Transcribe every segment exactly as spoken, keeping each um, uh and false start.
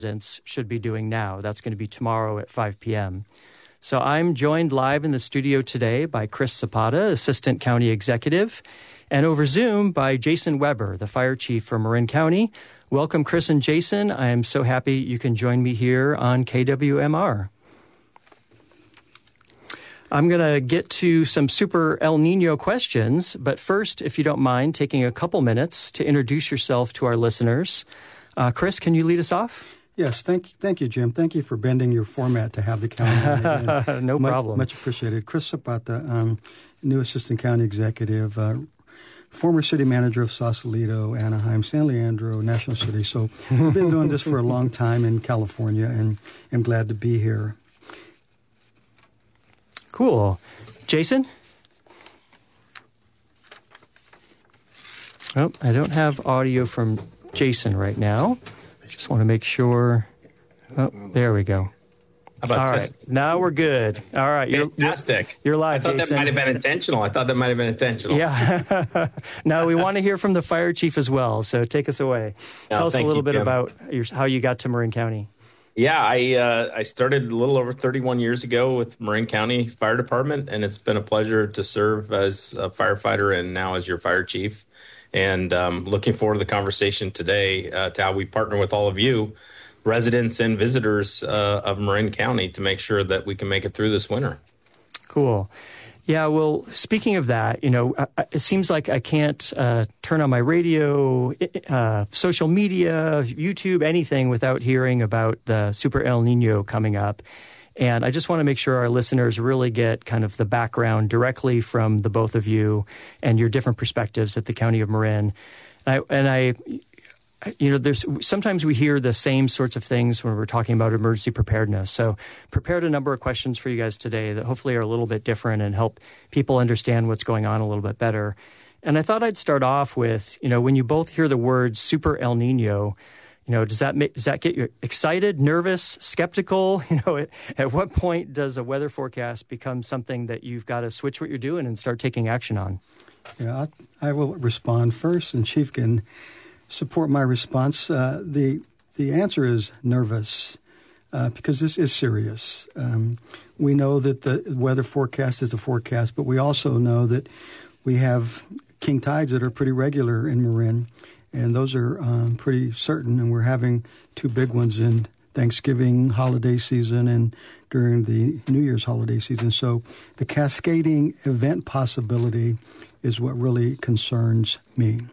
residents should be doing now. That's going to be tomorrow at five p.m. So I'm joined live in the studio today by Chris Zapata, Assistant County Executive, and over Zoom by Jason Weber, the Fire Chief for Marin County. Welcome, Chris and Jason. I am so happy you can join me here on K W M R. I'm going to get to some Super El Nino questions, but first, if you don't mind, taking a couple minutes to introduce yourself to our listeners. Uh, Chris, can you lead us off? Yes, thank, thank you, Jim. Thank you for bending your format to have the county. No much, problem. Much appreciated. Chris Zapata, um, new Assistant County Executive, uh, former City Manager of Sausalito, Anaheim, San Leandro, National City. So I've been doing this for a long time in California, and I'm glad to be here. Cool. Jason? Oh, I don't have audio from Jason right now. Just want to make sure. Oh, there we go. How about All right. test? Now we're good. All right. You're, Fantastic. You're, you're live, I thought Jason. that might have been intentional. I thought that might have been intentional. Yeah. Now we want to hear from the fire chief as well. So take us away. No, Tell us a thank little you, bit Jim. about your, how you got to Marin County. Yeah, I uh, I started a little over thirty-one years ago with Marin County Fire Department, and it's been a pleasure to serve as a firefighter and now as your fire chief. And um, looking forward to the conversation today uh, to how we partner with all of you, residents and visitors uh, of Marin County, to make sure that we can make it through this winter. Cool. Yeah, well, speaking of that, you know, it seems like I can't uh, turn on my radio, uh, social media, YouTube, anything without hearing about the Super El Nino coming up. And I just want to make sure our listeners really get kind of the background directly from the both of you and your different perspectives at the County of Marin. And I, and I you know, there's sometimes we hear the same sorts of things when we're talking about emergency preparedness. So prepared a number of questions for you guys today that hopefully are a little bit different and help people understand what's going on a little bit better. And I thought I'd start off with, you know, when you both hear the word Super El Nino, you know, does that make, does that get you excited, nervous, skeptical? You know, at, at what point does a weather forecast become something that you've got to switch what you're doing and start taking action on? Yeah, I, I will respond first, and Chief can support my response. Uh, the the answer is nervous uh, because this is serious. Um, we know that the weather forecast is a forecast, but we also know that we have king tides that are pretty regular in Marin, and those are um, pretty certain, and we're having two big ones in Thanksgiving holiday season and during the New Year's holiday season. So the cascading event possibility is what really concerns me.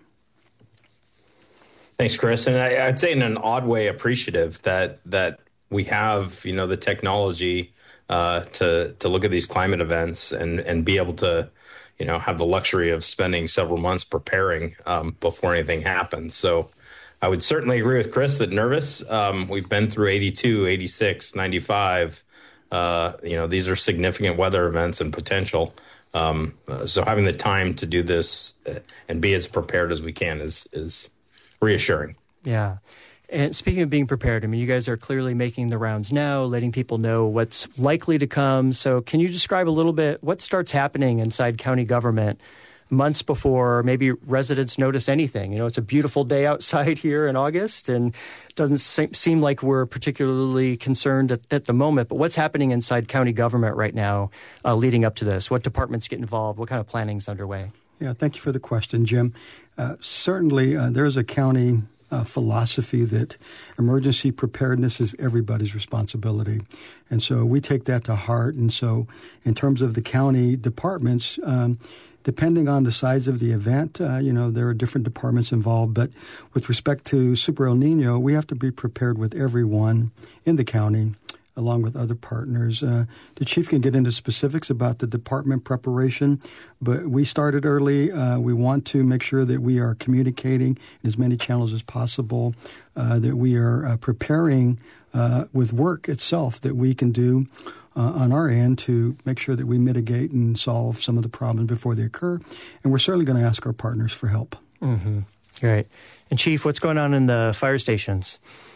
Thanks, Chris. And I, I'd say in an odd way appreciative that that we have, you know, the technology uh, to to look at these climate events and, and be able to, you know, have the luxury of spending several months preparing um, before anything happens. So I would certainly agree with Chris that nervous. Um, we've been through eighty-two, eighty-six, ninety-five. Uh, you know, these are significant weather events and potential. Um, uh, so having the time to do this and be as prepared as we can is is reassuring. Yeah. And speaking of being prepared, I mean, you guys are clearly making the rounds now, letting people know what's likely to come. So can you describe a little bit what starts happening inside county government months before maybe residents notice anything? You know, it's a beautiful day outside here in August, and it doesn't se- seem like we're particularly concerned at, at the moment. But what's happening inside county government right now uh, leading up to this? What departments get involved? What kind of planning is underway? Yeah, thank you for the question, Jim. Uh, certainly, uh, there's a county uh, philosophy that emergency preparedness is everybody's responsibility. And so we take that to heart. And so in terms of the county departments, um, depending on the size of the event, uh, you know, there are different departments involved. But with respect to Super El Nino, we have to be prepared with everyone in the county, along with other partners. Uh, the chief can get into specifics about the department preparation, but we started early. Uh, we want to make sure that we are communicating in as many channels as possible, uh, that we are uh, preparing uh, with work itself that we can do uh, on our end to make sure that we mitigate and solve some of the problems before they occur. And we're certainly going to ask our partners for help. Mm-hmm. Great. And Chief, what's going on in the fire stations?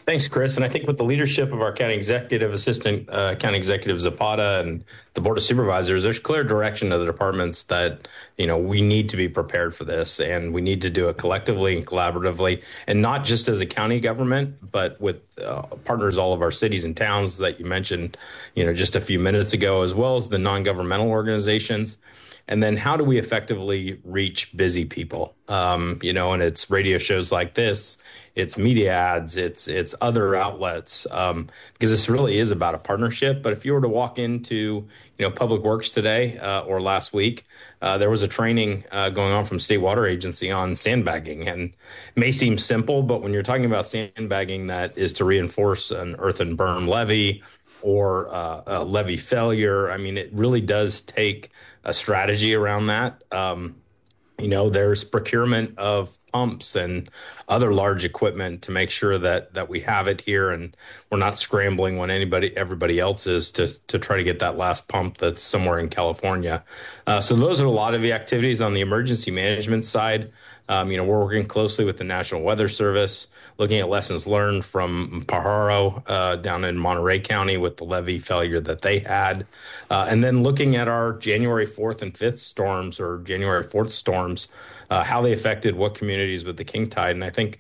Thanks, Chris. And I think with the leadership of our county executive assistant, uh, county executive Zapata, and the board of supervisors, there's clear direction to the departments that, you know, we need to be prepared for this, and we need to do it collectively and collaboratively, and not just as a county government, but with uh, partners, all of our cities and towns that you mentioned, you know, just a few minutes ago, as well as the non-governmental organizations. And then how do we effectively reach busy people? Um, you know, and it's radio shows like this, it's media ads, it's it's other outlets, um, because this really is about a partnership. But if you were to walk into, you know, Public Works today uh, or last week, uh, there was a training uh, going on from State Water Agency on sandbagging. And it may seem simple, but when you're talking about sandbagging that is to reinforce an earthen berm levee or uh, a levee failure, I mean, it really does take a strategy around that. Um, you know, there's procurement of pumps and other large equipment to make sure that that we have it here and we're not scrambling when anybody, everybody else is to to try to get that last pump that's somewhere in California. Uh, so those are a lot of the activities on the emergency management side. Um, you know, we're working closely with the National Weather Service, looking at lessons learned from Pajaro uh, down in Monterey County with the levee failure that they had. Uh, and then looking at our January fourth and fifth storms or January fourth storms, uh, how they affected what communities with the king tide. And I think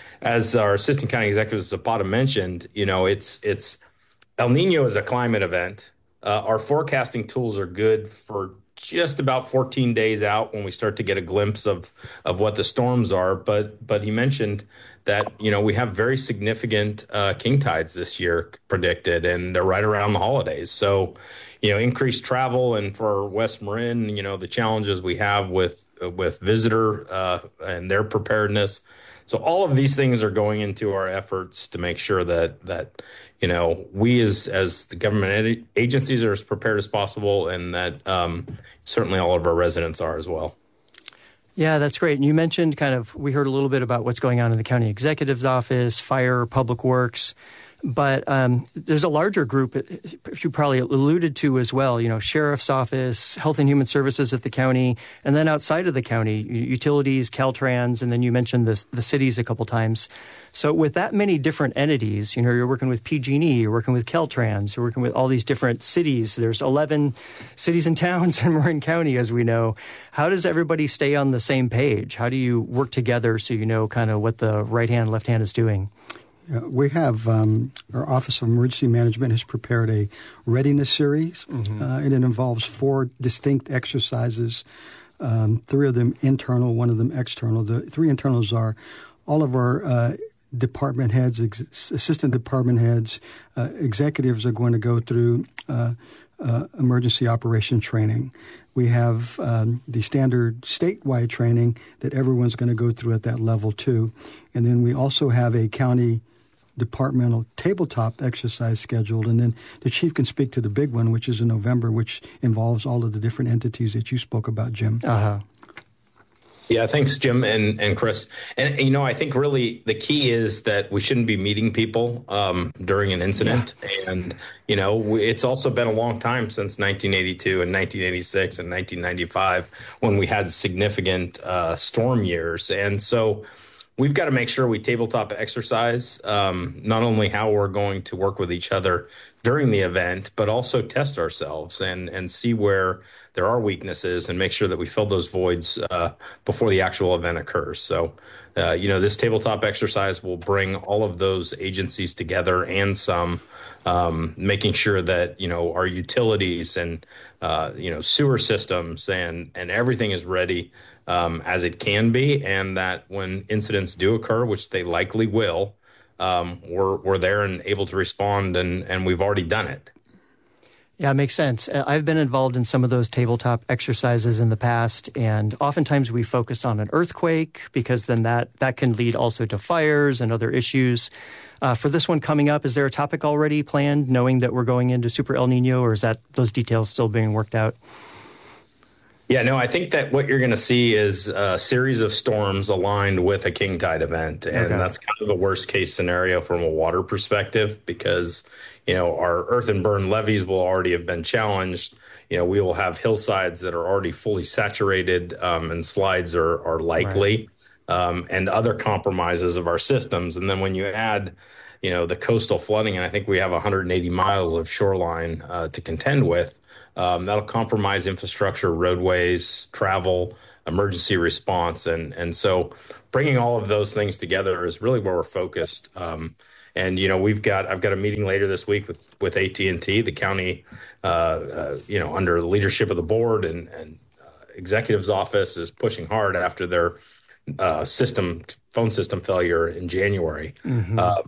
as our Assistant County Executive Zapata mentioned, you know, it's it's El Nino is a climate event. Uh, our forecasting tools are good for just about fourteen days out when we start to get a glimpse of of what the storms are. But but he mentioned that, you know, we have very significant uh, king tides this year predicted, and they're right around the holidays. So, you know, increased travel, and for West Marin, you know, the challenges we have with with visitor uh, and their preparedness. So all of these things are going into our efforts to make sure that that you know we as as the government agencies are as prepared as possible, and that um, certainly all of our residents are as well. Yeah, that's great. And you mentioned kind of, we heard a little bit about what's going on in the county executive's office, fire, public works. But um, there's a larger group you probably alluded to as well, you know, sheriff's office, health and human services at the county, and then outside of the county, utilities, Caltrans, and then you mentioned this, the cities a couple times. So with that many different entities, you know, you're working with P G and E, you're working with Caltrans, you're working with all these different cities. There's eleven cities and towns in Marin County, as we know. How does everybody stay on the same page? How do you work together so you know kind of what the right hand, left hand is doing? Yeah, we have um, our Office of Emergency Management has prepared a readiness series, mm-hmm. uh, and it involves four distinct exercises, um, three of them internal, one of them external. The three internals are all of our uh, department heads, ex- assistant department heads, uh, executives are going to go through uh, uh, emergency operation training. We have um, the standard statewide training that everyone's going to go through at that level too. And then we also have a county departmental tabletop exercise scheduled. And then the chief can speak to the big one, which is in November, which involves all of the different entities that you spoke about, Jim. Uh-huh. Yeah, thanks, Jim and, and Chris. And, you know, I think really the key is that we shouldn't be meeting people um, during an incident. Yeah. And, you know, it's also been a long time since nineteen eighty-two and nineteen eighty-six and nineteen ninety-five when we had significant uh, storm years. And so we've got to make sure we tabletop exercise um, not only how we're going to work with each other during the event, but also test ourselves and, and see where there are weaknesses and make sure that we fill those voids uh, before the actual event occurs. So, uh, you know, this tabletop exercise will bring all of those agencies together and some, um, making sure that, you know, our utilities and, uh, you know, sewer systems and, and everything is ready um, as it can be, and that when incidents do occur, which they likely will, um, we're, we're there and able to respond, and, and we've already done it. Yeah, it makes sense. I've been involved in some of those tabletop exercises in the past, and oftentimes we focus on an earthquake because then that, that can lead also to fires and other issues. Uh, for this one coming up, is there a topic already planned, knowing that we're going into Super El Nino, or is that those details still being worked out? Yeah, no, I think that what you're going to see is a series of storms aligned with a king tide event. And okay. That's kind of the worst case scenario from a water perspective because, you know, our earth and burn levees will already have been challenged. You know, we will have hillsides that are already fully saturated um, and slides are, are likely right. um, and other compromises of our systems. And then when you add you know, the coastal flooding, and I think we have one hundred eighty miles of shoreline uh, to contend with. Um, that'll compromise infrastructure, roadways, travel, emergency response, and and so bringing all of those things together is really where we're focused. Um, and you know, we've got I've got a meeting later this week with with A T and T, the county, uh, uh, you know, under the leadership of the board and and uh, executive's office is pushing hard after their uh, system phone system failure in January. Mm-hmm. Uh,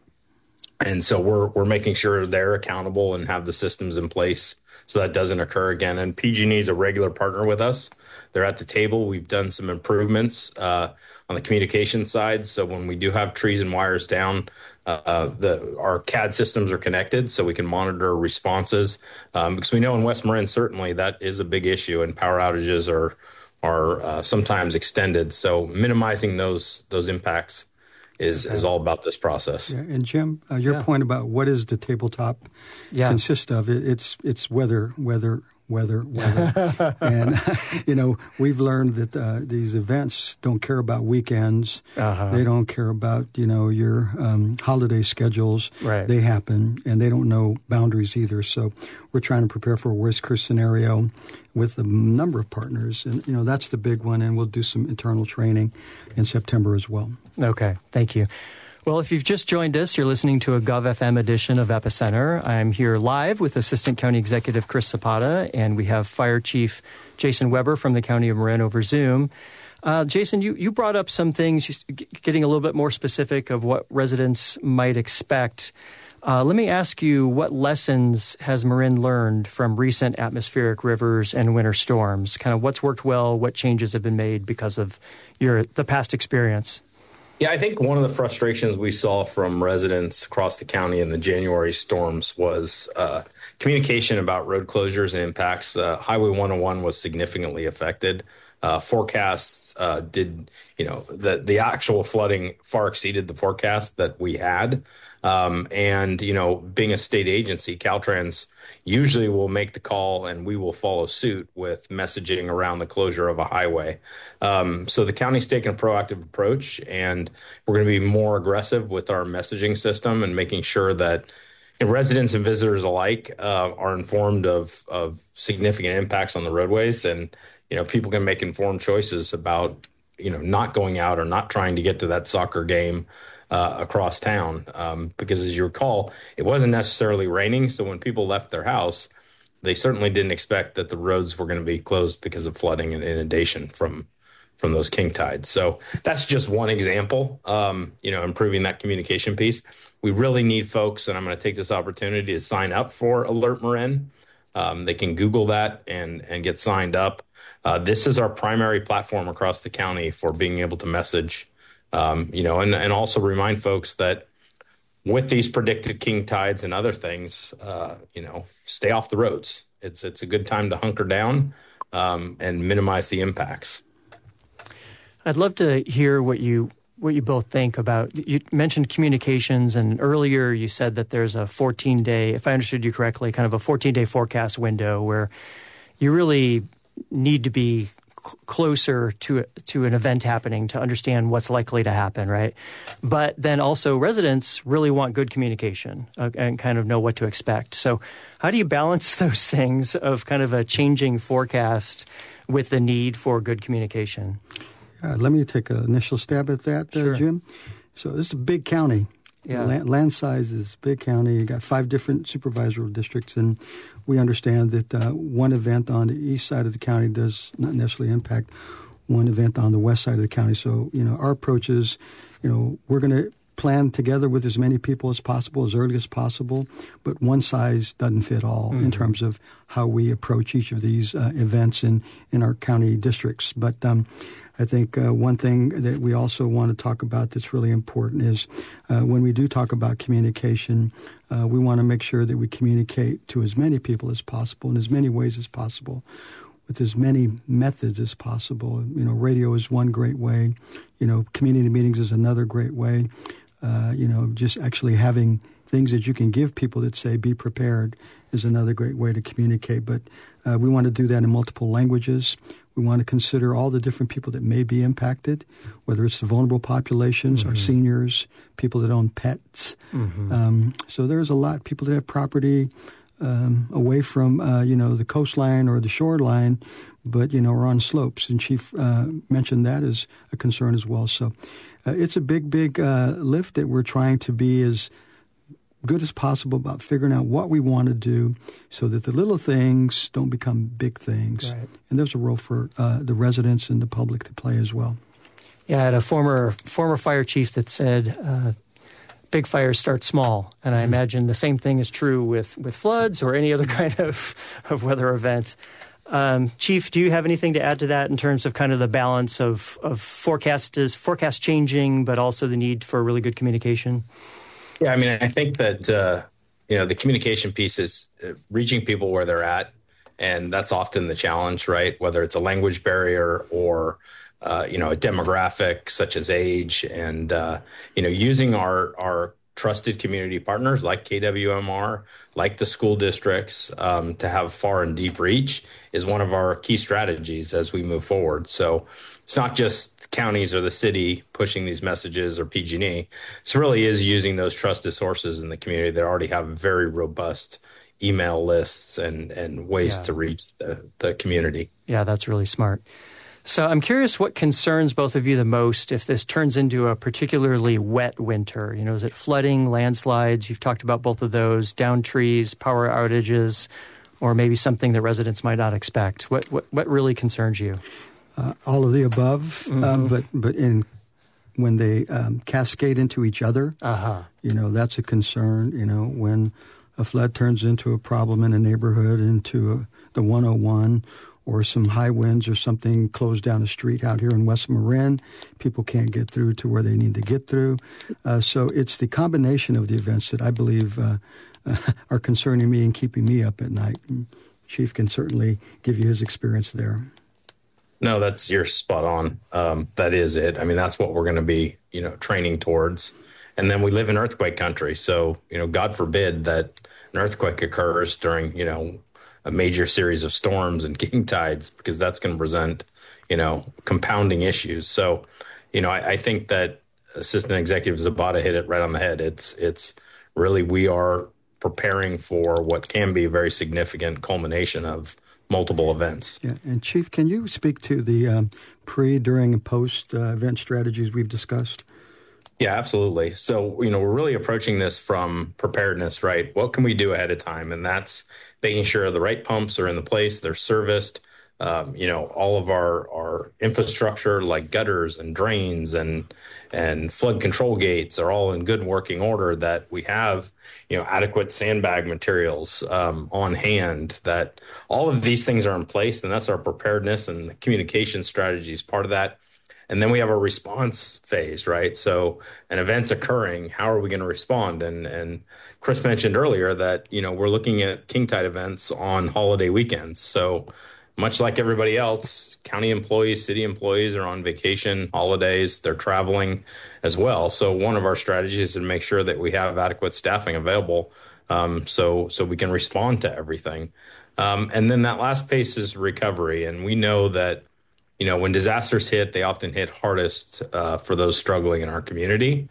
and so we're we're making sure they're accountable and have the systems in place so that doesn't occur again. And P G and E is a regular partner with us. They're at the table. We've done some improvements uh, on the communication side. So when we do have trees and wires down, uh, the our C A D systems are connected so we can monitor responses. Um, because we know in West Marin, certainly that is a big issue, and power outages are are uh, sometimes extended. So minimizing those those impacts is okay. is all about this process. Yeah, and Jim, uh, your yeah. point about what does the tabletop yeah. consist of? It, it's it's weather, weather, weather, weather. And, you know, we've learned that uh, these events don't care about weekends. Uh-huh. They don't care about, you know, your um, holiday schedules. Right. They happen, and they don't know boundaries either. So we're trying to prepare for a worst-case scenario with a number of partners. And, you know, that's the big one, and we'll do some internal training in September as well. Okay, thank you. Well, if you've just joined us, you're listening to a GovFM edition of Epicenter. I'm here live with Assistant County Executive Chris Zapata, and we have Fire Chief Jason Weber from the County of Marin over Zoom. Uh, Jason, you, you brought up some things, getting a little bit more specific of what residents might expect. Uh, let me ask you, what lessons has Marin learned from recent atmospheric rivers and winter storms? Kind of what's worked well, what changes have been made because of your the past experience? Yeah, I think one of the frustrations we saw from residents across the county in the January storms was uh, communication about road closures and impacts. Uh, Highway one oh one was significantly affected. Uh, forecasts uh, did, you know, the, the actual flooding far exceeded the forecast that we had. Um, and, you know, being a state agency, Caltrans usually will make the call and we will follow suit with messaging around the closure of a highway. Um, so the county's taken a proactive approach, and we're going to be more aggressive with our messaging system and making sure that and residents and visitors alike uh, are informed of, of significant impacts on the roadways, and you know, people can make informed choices about, you know, not going out or not trying to get to that soccer game uh, across town. Um, because as you recall, it wasn't necessarily raining. So when people left their house, they certainly didn't expect that the roads were going to be closed because of flooding and inundation from from those king tides. So that's just one example, um, you know, improving that communication piece. We really need folks, and I'm going to take this opportunity to sign up for Alert Marin. Um, they can Google that and and get signed up. Uh, this is our primary platform across the county for being able to message, um, you know, and, and also remind folks that with these predicted king tides and other things, uh, you know, stay off the roads. It's it's a good time to hunker down um, and minimize the impacts. I'd love to hear what you what you both think about. You mentioned communications, and earlier you said that there's a fourteen-day, if I understood you correctly, kind of a fourteen-day forecast window where you really need to be c- closer to to an event happening to understand what's likely to happen, right? But then also residents really want good communication uh, and kind of know what to expect. So how do you balance those things of kind of a changing forecast with the need for good communication? Uh, let me take an initial stab at that, uh, sure. Jim. So this is a big county. Yeah. Land, land size is big county. You got five different supervisory districts, and we understand that uh, one event on the east side of the county does not necessarily impact one event on the west side of the county. So, you know, our approach is, you know, we're going to plan together with as many people as possible, as early as possible, but one size doesn't fit all mm-hmm. in terms of how we approach each of these uh, events in, in our county districts. But um, I think uh, one thing that we also want to talk about that's really important is uh, when we do talk about communication, uh, we want to make sure that we communicate to as many people as possible in as many ways as possible, with as many methods as possible. You know, radio is one great way. You know, community meetings is another great way. Uh, you know, just actually having things that you can give people that say, be prepared, is another great way to communicate. But uh, we want to do that in multiple languages. We want to consider all the different people that may be impacted, whether it's the vulnerable populations, mm-hmm. our seniors, people that own pets. Mm-hmm. Um, so there's a lot, people that have property um, away from, uh, you know, the coastline or the shoreline, but, you know, are on slopes. And Chief uh, mentioned that as a concern as well. So uh, it's a big, big uh, lift that we're trying to be as good as possible about figuring out what we want to do so that the little things don't become big things. Right. And there's a role for uh, the residents and the public to play as well. Yeah, I had a former, former fire chief that said, uh, big fires start small. And I imagine the same thing is true with, with floods or any other kind of, of weather event. Um, Chief, do you have anything to add to that in terms of kind of the balance of, of forecast, is forecast changing, but also the need for really good communication? Yeah, I mean, I think that, uh, you know, the communication piece is uh, reaching people where they're at. And that's often the challenge, right? Whether it's a language barrier or, uh, you know, a demographic such as age and, uh, you know, using our, our trusted community partners like K W M R, like the school districts, um, to have far and deep reach is one of our key strategies as we move forward. So it's not just counties or the city pushing these messages or P G and E. It really is using those trusted sources in the community that already have very robust email lists and, and ways yeah. to reach the, the community. Yeah, that's really smart. So I'm curious what concerns both of you the most if this turns into a particularly wet winter. You know, is it flooding, landslides? You've talked about both of those, downed trees, power outages, or maybe something that residents might not expect. What what, what really concerns you? Uh, all of the above, mm-hmm. um, but but in when they um, cascade into each other, uh-huh. you know, that's a concern. You know, when a flood turns into a problem in a neighborhood, into a, the one oh one, or some high winds or something closed down a street out here in West Marin, people can't get through to where they need to get through. Uh, so it's the combination of the events that I believe uh, uh, are concerning me and keeping me up at night. And Chief can certainly give you his experience there. No, that's you're spot on. Um, that is it. I mean, that's what we're going to be, you know, training towards. And then we live in earthquake country. So, you know, God forbid that an earthquake occurs during, you know, a major series of storms and king tides, because that's going to present, you know, compounding issues. So, you know, I, I think that Assistant Executive Zabata hit it right on the head. It's, it's really, we are preparing for what can be a very significant culmination of multiple events. Yeah, and Chief, can you speak to the um, pre, during, and post uh, event strategies we've discussed? Yeah, absolutely. So, you know, we're really approaching this from preparedness, right? What can we do ahead of time? And that's making sure the right pumps are in the place, they're serviced. Um, you know, all of our, our infrastructure like gutters and drains and and flood control gates are all in good working order, that we have, you know, adequate sandbag materials um, on hand, that all of these things are in place. And that's our preparedness, and the communication strategy is part of that. And then we have a response phase, right? So an event's occurring, how are we going to respond? And and Chris mentioned earlier that, you know, we're looking at king tide events on holiday weekends. So much like everybody else, county employees, city employees are on vacation, holidays, they're traveling as well. So one of our strategies is to make sure that we have adequate staffing available um, so so we can respond to everything. Um, and then that last pace is recovery. And we know that, you know, when disasters hit, they often hit hardest uh, for those struggling in our community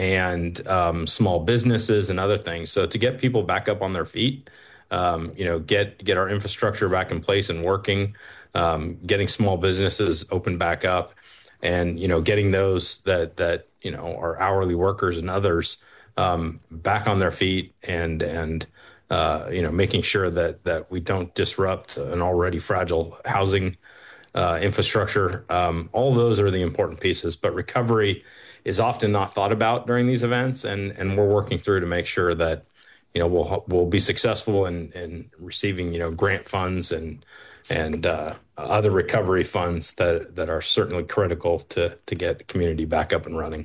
and um, small businesses and other things. So to get people back up on their feet, um, you know, get get our infrastructure back in place and working, um, getting small businesses open back up, and, you know, getting those that that, you know, are hourly workers and others um, back on their feet, and and uh, you know, making sure that that we don't disrupt an already fragile housing Uh, infrastructure. Um, all those are the important pieces, but recovery is often not thought about during these events, and and we're working through to make sure that, you know, we'll we'll be successful in, in receiving, you know, grant funds and and uh, other recovery funds that that are certainly critical to to get the community back up and running.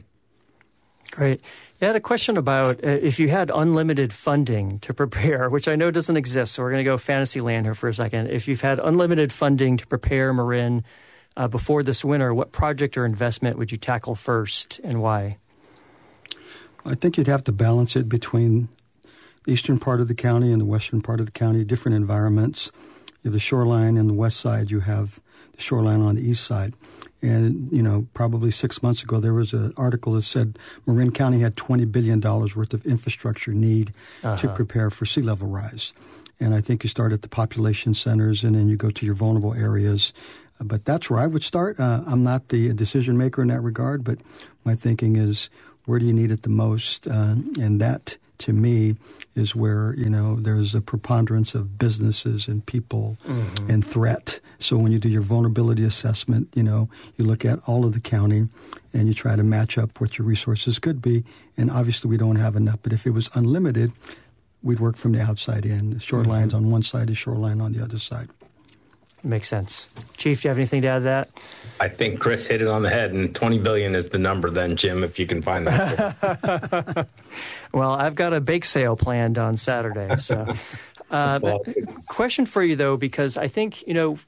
Great. I had a question about uh, if you had unlimited funding to prepare, which I know doesn't exist, so we're going to go fantasy land here for a second. If you've had unlimited funding to prepare Marin uh, before this winter, what project or investment would you tackle first, and why? I think you'd have to balance it between the eastern part of the county and the western part of the county, different environments. You have the shoreline and the west side, you have the shoreline on the east side. And, you know, probably six months ago, there was an article that said Marin County had twenty billion dollars worth of infrastructure need uh-huh. to prepare for sea level rise. And I think you start at the population centers and then you go to your vulnerable areas. Uh, but that's where I would start. Uh, I'm not the decision maker in that regard, but my thinking is, where do you need it the most? Uh, and that, to me, is where, you know, there's a preponderance of businesses and people mm-hmm. and threat. So when you do your vulnerability assessment, you know, you look at all of the county and you try to match up what your resources could be. And obviously we don't have enough. But if it was unlimited, we'd work from the outside in. Shorelines mm-hmm. on one side, the shoreline on the other side. Makes sense. Chief, do you have anything to add to that? I think Chris hit it on the head, and twenty billion is the number then, Jim, if you can find that. Well, I've got a bake sale planned on Saturday. So, uh, question for you, though, because I think, you know,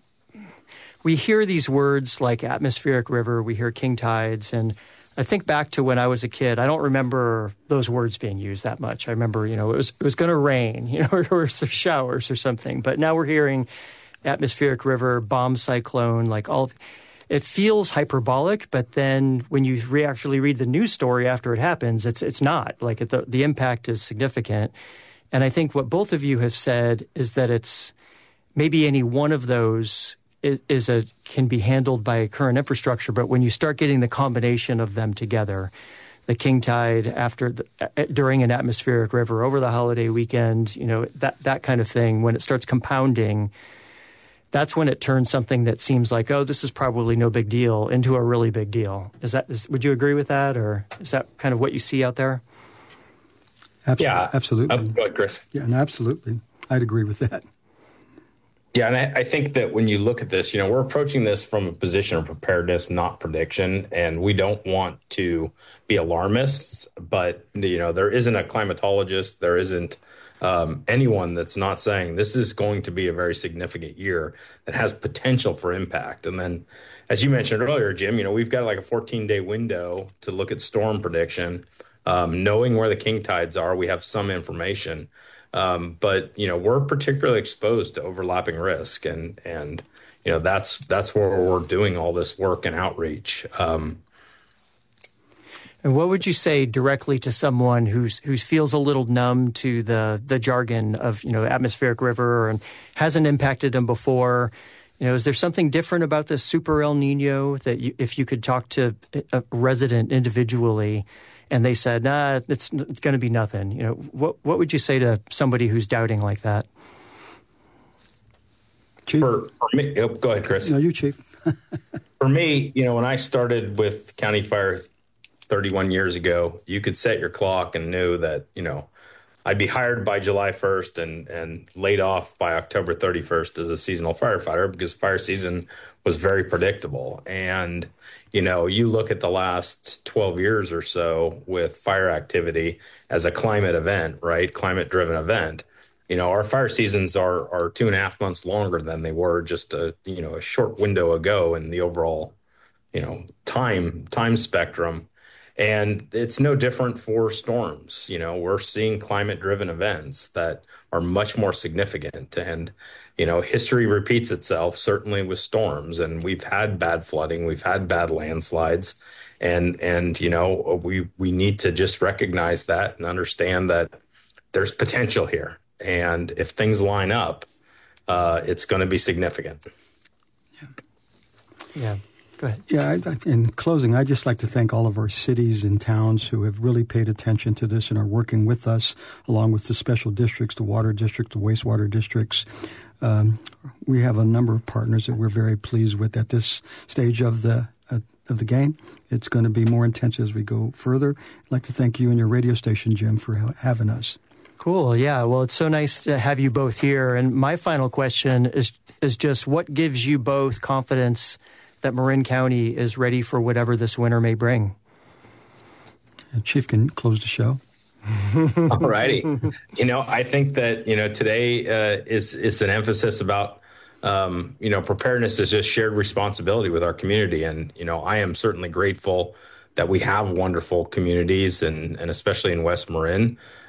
we hear these words like atmospheric river, we hear king tides, and I think back to when I was a kid. I don't remember those words being used that much. I remember, you know, it was it was going to rain, you know, or, or showers or something. But now we're hearing atmospheric river, bomb cyclone, like all. It feels hyperbolic, but then when you re- actually read the news story after it happens, it's it's not. Like it, the the impact is significant. And I think what both of you have said is that it's maybe any one of those is, is a can be handled by current infrastructure, but when you start getting the combination of them together, the king tide after the, uh, during an atmospheric river over the holiday weekend, you know, that that kind of thing, when it starts compounding, that's when it turns something that seems like, oh, this is probably no big deal into a really big deal. Is that? Is, would you agree with that, or is that kind of what you see out there? Absolutely. Yeah, absolutely. Uh, go ahead, Chris. Yeah, no, absolutely. I'd agree with that. Yeah, and I, I think that when you look at this, you know, we're approaching this from a position of preparedness, not prediction, and we don't want to be alarmists. But you know, there isn't a climatologist, there isn't Um, anyone that's not saying this is going to be a very significant year that has potential for impact. And then, as you mentioned earlier, Jim, you know, we've got like a fourteen-day window to look at storm prediction. Um, knowing where the king tides are, we have some information. Um, but, you know, we're particularly exposed to overlapping risk. And, and you know, that's that's where we're doing all this work and outreach. Um And what would you say directly to someone who's who feels a little numb to the the jargon of, you know, atmospheric river and hasn't impacted them before? You know, is there something different about this super El Nino that you, if you could talk to a resident individually and they said, nah, it's, it's going to be nothing, you know, what what would you say to somebody who's doubting like that? Chief? For, for me, oh, go ahead, Chris. No, you, Chief. For me, you know, when I started with County Fire thirty-one years ago, you could set your clock and knew that, you know, I'd be hired by July first and, and laid off by October thirty-first as a seasonal firefighter because fire season was very predictable. And, you know, you look at the last twelve years or so with fire activity as a climate event, right? Climate driven event. You know, our fire seasons are, are two and a half months longer than they were just a, you know, a short window ago in the overall, you know, time, time spectrum. And it's no different for storms. You know, we're seeing climate-driven events that are much more significant. And, you know, history repeats itself, certainly with storms. And we've had bad flooding. We've had bad landslides. And, and you know, we, we need to just recognize that and understand that there's potential here. And if things line up, uh, it's going to be significant. Yeah. Yeah. Go ahead. Yeah, I, I, in closing, I'd just like to thank all of our cities and towns who have really paid attention to this and are working with us, along with the special districts, the water district, the wastewater districts. Um, we have a number of partners that we're very pleased with at this stage of the uh, of the game. It's going to be more intense as we go further. I'd like to thank you and your radio station, Jim, for ha- having us. Cool. Yeah. Well, it's so nice to have you both here. And my final question is is just what gives you both confidence that Marin County is ready for whatever this winter may bring? Chief can close the show. All righty. You know, I think that, you know, today uh, is, is an emphasis about, um, you know, preparedness is just shared responsibility with our community. And, you know, I am certainly grateful that we have wonderful communities and, and especially in West Marin.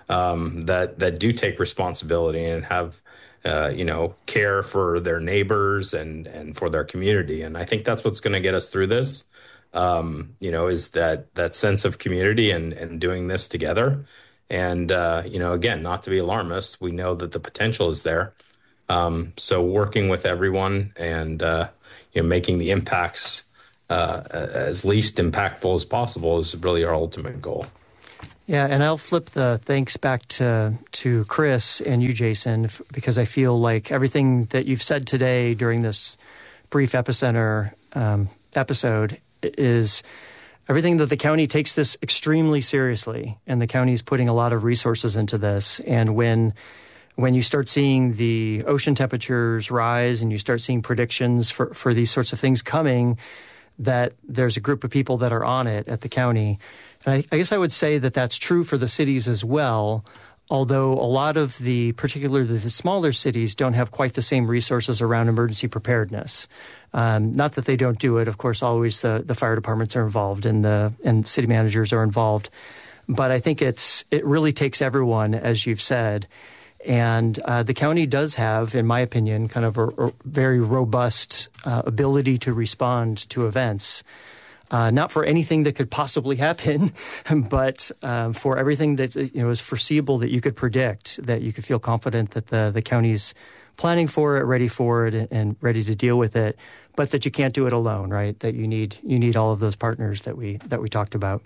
um, that that do take responsibility and have uh, you know care for their neighbors and and for their community. And I think that's what's going to get us through this. Um, you know, is that that sense of community and and doing this together. And uh, you know, again, not to be alarmist, we know that the potential is there. Um, so working with everyone and uh, you know making the impacts uh, as least impactful as possible is really our ultimate goal. Yeah, and I'll flip the thanks back to to Chris and you, Jason, because I feel like everything that you've said today during this brief Epicenter um, episode is everything that the county takes this extremely seriously, and the county is putting a lot of resources into this. And when when you start seeing the ocean temperatures rise and you start seeing predictions for, for these sorts of things coming, that there's a group of people that are on it at the county. And I, I guess I would say that that's true for the cities as well, although a lot of the, particularly the smaller cities, don't have quite the same resources around emergency preparedness. Um, not that they don't do it. Of course, always the, the fire departments are involved and the and city managers are involved. But I think it's it really takes everyone, as you've said. And uh, the county does have, in my opinion, kind of a, a very robust uh, ability to respond to events. Uh, not for anything that could possibly happen, but um, for everything that you know is foreseeable that you could predict, that you could feel confident that the the county's planning for it, ready for it, and, and ready to deal with it. But that you can't do it alone, right? That you need you need all of those partners that we that we talked about.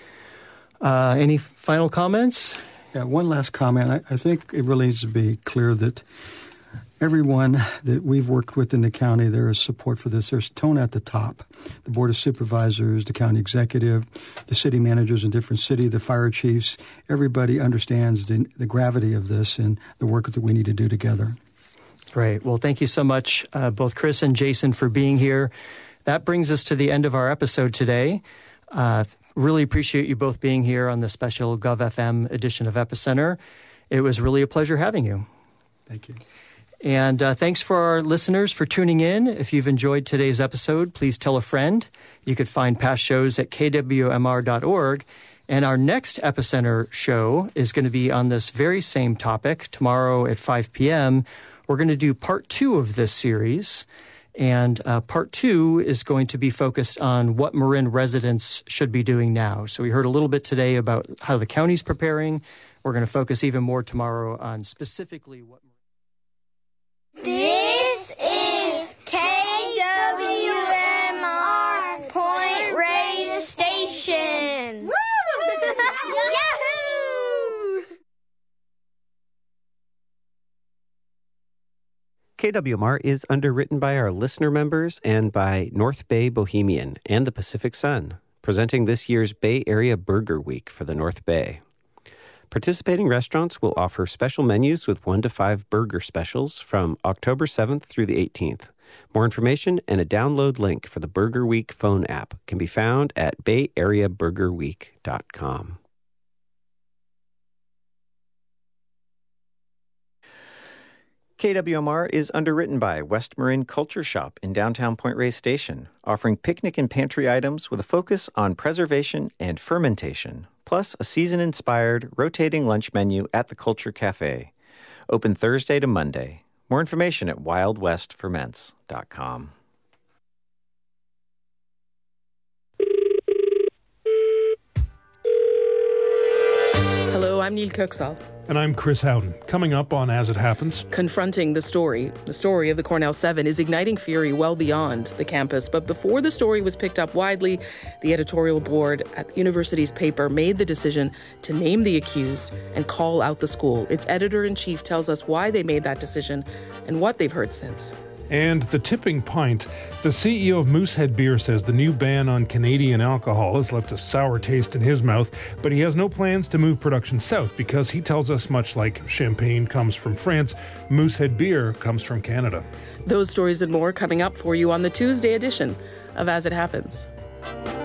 Uh, any final comments? Yeah, one last comment. I, I think it really needs to be clear that everyone that we've worked with in the county, there is support for this. There's tone at the top. The Board of Supervisors, the county executive, the city managers in different cities, the fire chiefs, everybody understands the, the gravity of this and the work that we need to do together. Great. Well, thank you so much, uh, both Chris and Jason, for being here. That brings us to the end of our episode today. Uh, really appreciate you both being here on the special GovFM edition of Epicenter. It was really a pleasure having you. Thank you. And uh, thanks for our listeners for tuning in. If you've enjoyed today's episode, please tell a friend. You could find past shows at k w m r dot org. And our next Epicenter show is going to be on this very same topic tomorrow at five p.m. We're going to do part two of this series. And uh, part two is going to be focused on what Marin residents should be doing now. So we heard a little bit today about how the county's preparing. We're going to focus even more tomorrow on specifically what... This is K W M R Point Reyes Station. Woo! Yahoo! K W M R is underwritten by our listener members and by North Bay Bohemian and the Pacific Sun, presenting this year's Bay Area Burger Week for the North Bay. Participating restaurants will offer special menus with one to five burger specials from October seventh through the eighteenth. More information and a download link for the Burger Week phone app can be found at bay area burger week dot com. K W M R is underwritten by West Marin Culture Shop in downtown Point Reyes Station, offering picnic and pantry items with a focus on preservation and fermentation, plus a season-inspired rotating lunch menu at the Culture Cafe. Open Thursday to Monday. More information at wild west ferments dot com. Hello, I'm Neil Kirksall. And I'm Chris Howden. Coming up on As It Happens. Confronting the story. The story of the Cornell Seven is igniting fury well beyond the campus. But before the story was picked up widely, the editorial board at the university's paper made the decision to name the accused and call out the school. Its editor-in-chief tells us why they made that decision and what they've heard since. And the tipping pint. The C E O of Moosehead Beer says the new ban on Canadian alcohol has left a sour taste in his mouth, but he has no plans to move production south because he tells us much like champagne comes from France, Moosehead Beer comes from Canada. Those stories and more coming up for you on the Tuesday edition of As It Happens.